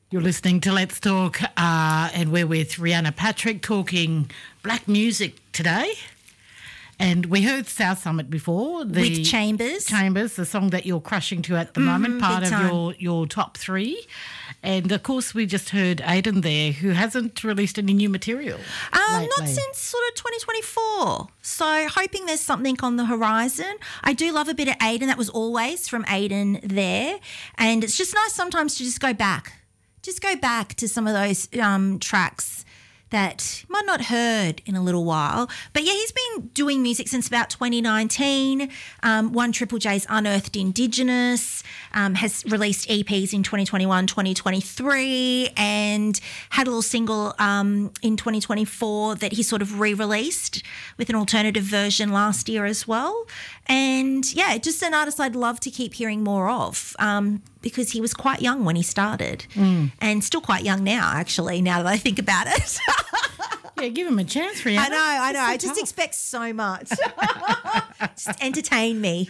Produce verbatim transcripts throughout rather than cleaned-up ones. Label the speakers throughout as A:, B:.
A: You're listening to Let's Talk, uh, and we're with Rihanna Patrick talking black music today. And we heard South Summit before. The
B: with Chambers.
A: Chambers, the song that you're crushing to at the
B: Mm,
A: moment, part of
B: time.
A: your, your top three. And, of course, we just heard Aiden there, who hasn't released any new material
B: Um, not
A: lately.
B: since sort of twenty twenty-four. So hoping there's something on the horizon. I do love a bit of Aiden. That was always from Aiden there. And it's just nice sometimes to just go back. Just go back to some of those um, tracks that you might not heard in a little while. But yeah, he's been doing music since about twenty nineteen. Um, won Triple J's Unearthed Indigenous, um, has released E Ps in twenty twenty-one, twenty twenty-three, and had a little single um, in twenty twenty-four that he sort of re-released with an alternative version last year as well. And yeah, just an artist I'd love to keep hearing more of. Um, because he was quite young when he started
A: Mm.
B: and still quite young now, actually, now that I think about it.
A: Yeah, give him a chance, Rihanna.
B: I know, I know.
A: It's so
B: I just
A: tough.
B: expect so much. Just entertain me.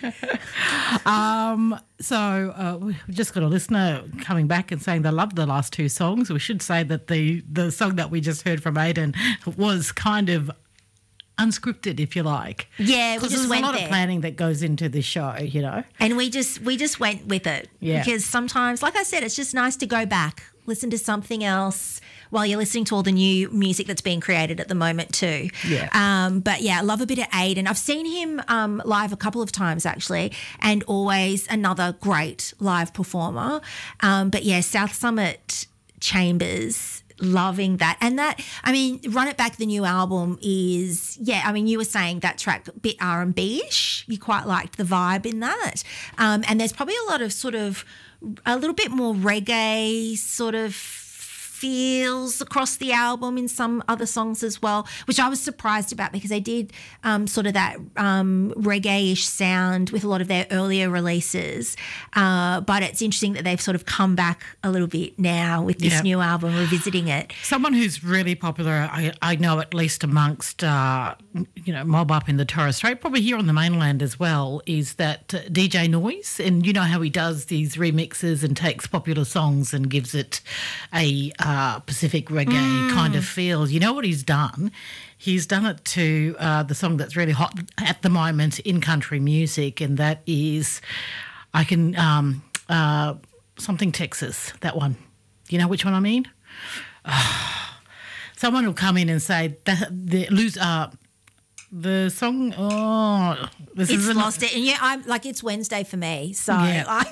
A: Um, so uh, we've just got a listener coming back and saying they loved the last two songs. We should say that the, the song that we just heard from Aiden was kind of unscripted, if you like.
B: Yeah, we
A: Because
B: just
A: there's
B: went
A: a lot
B: there.
A: of planning that goes into this show, you know.
B: And we just we just went with it.
A: Yeah.
B: Because sometimes, like I said, it's just nice to go back, listen to something else while you're listening to all the new music that's being created at the moment too.
A: Yeah.
B: Um, but yeah, I love a bit of Aiden. I've seen him um, live a couple of times actually, and always another great live performer. Um, but yeah, South Summit Chambers, loving that. And that, I mean, Run It Back, the new album is, yeah, I mean, you were saying that track, a bit R and B-ish. You quite liked the vibe in that. Um, and there's probably a lot of sort of, a little bit more reggae sort of feels across the album in some other songs as well, which I was surprised about because they did um, sort of that um, reggae-ish sound with a lot of their earlier releases. Uh, but it's interesting that they've sort of come back a little bit now with this
A: Yeah.
B: new album, revisiting it.
A: Someone who's really popular, I, I know at least amongst, uh, you know, mob up in the Torres Strait, probably here on the mainland as well, is that uh, D J Noise. And you know how he does these remixes and takes popular songs and gives it a uh, Pacific reggae kind of feel. You know what he's done? He's done it to uh, the song that's really hot at the moment in country music, and that is, I can, um, uh, something Texas, that one. You know which one I mean? Someone will come in and say that the lose uh the song. Oh, this
B: It's
A: is an-
B: lost it. And yeah, I'm like, it's Wednesday for me. So
A: Yeah.
B: I,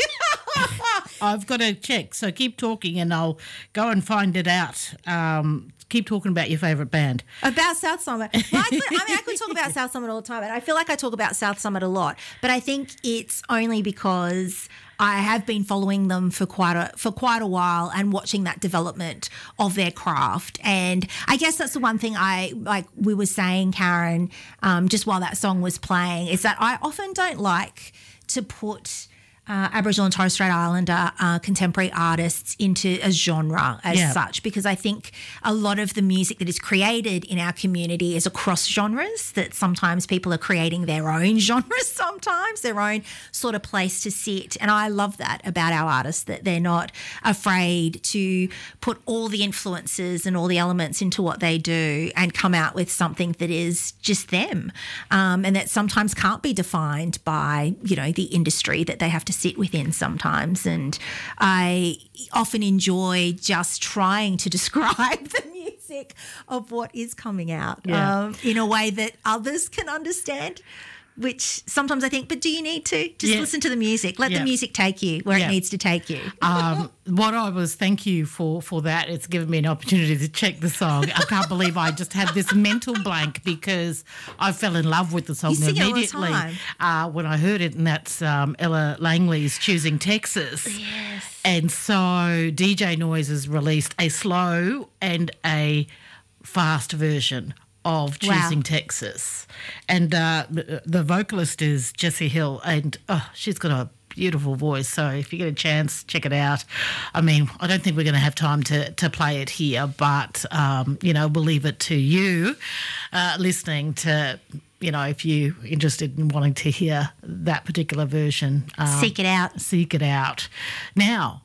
A: I've got to check. So keep talking, and I'll go and find it out. Um, keep talking about your favourite band.
B: about South Summit. Well, I, could, I mean, I could talk about South Summit all the time, and I feel like I talk about South Summit a lot. But I think it's only because I have been following them for quite a for quite a while and watching that development of their craft. And I guess that's the one thing I like. We were saying, Karen, um, just while that song was playing, is that I often don't like to put Uh, Aboriginal and Torres Strait Islander uh, contemporary artists into a genre as
A: Yeah.
B: such, because I think a lot of the music that is created in our community is across genres, that sometimes people are creating their own genres sometimes, their own sort of place to sit. And I love that about our artists, that they're not afraid to put all the influences and all the elements into what they do and come out with something that is just them, um, and that sometimes can't be defined by, you know, the industry that they have to sit within sometimes. And I often enjoy just trying to describe the music of what is coming out
A: Yeah.
B: um, in a way that others can understand, which sometimes I think, but do you need to? Just
A: Yeah.
B: listen to the music. Let
A: Yeah.
B: the music take you where
A: Yeah.
B: it needs to take you.
A: Um, what I was, thank you for, for that. It's given me an opportunity to check the song. I can't believe I just had this mental blank because I fell in love with the song
B: You sing it all the
A: immediately
B: time.
A: uh, when I heard it, and that's um, Ella Langley's Choosing Texas.
B: Yes.
A: And so D J Noise has released a slow and a fast version of
B: Wow.
A: Choosing Texas. And uh, the, the vocalist is Jessie Hill, and oh, she's got a beautiful voice. So if you get a chance, check it out. I mean, I don't think we're going to have time to, to play it here, but, um, you know, we'll leave it to you uh, listening to, you know, if you're interested in wanting to hear that particular version. Um,
B: Seek it out.
A: Seek it out. Now,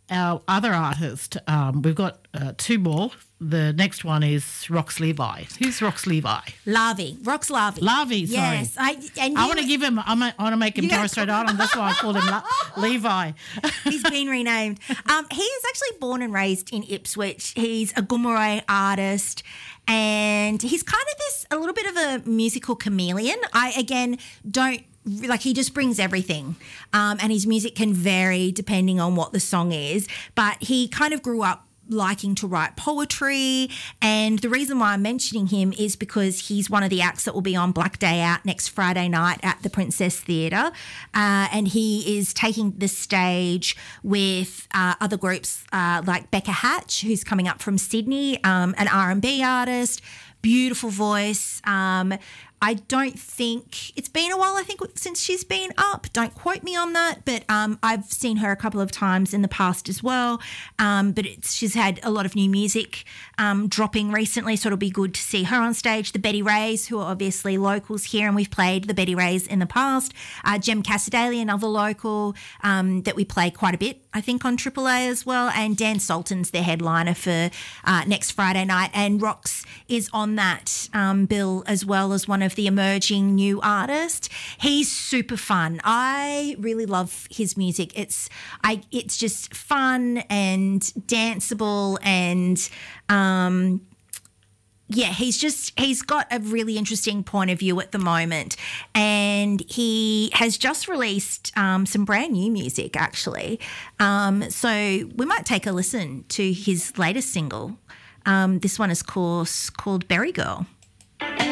A: our other artist, um, we've got uh, two more. The next one is Rox Levi. Who's Rox Levi?
B: Larvae. Rox Larvae.
A: Larvae, sorry.
B: Yes. I, and
A: I
B: you-
A: want to give him, I want to make him
B: You
A: Torres Strait Island. That's why I called him La- Levi.
B: He's been renamed. Um, he is actually born and raised in Ipswich. He's a Gomeroi artist, and he's kind of this a little bit of a musical chameleon. I again don't like he just brings everything, um, and his music can vary depending on what the song is. But he kind of grew up liking to write poetry, and the reason why I'm mentioning him is because he's one of the acts that will be on Black Day Out next Friday night at the Princess Theatre, uh, and he is taking the stage with uh, other groups uh, like Becca Hatch, who's coming up from Sydney, um, an R and B artist, beautiful voice. Um, I don't think it's been a while, I think, since she's been up. Don't quote me on that, but um, I've seen her a couple of times in the past as well. Um, but it's, she's had a lot of new music um, dropping recently, so it'll be good to see her on stage. The Betty Rays, who are obviously locals here, and we've played the Betty Rays in the past. Uh, Jem Cassadaly, another local um, that we play quite a bit, I think, on Triple A as well. And Dan Sultan's their headliner for uh, next Friday night. And Rox is on that um, bill as well as one of the emerging new artists. He's super fun. I really love his music. It's I it's just fun and danceable, and um yeah, he's just he's got a really interesting point of view at the moment, and he has just released um, some brand new music actually. Um, so we might take a listen to his latest single. Um, this one is course called Berry Girl.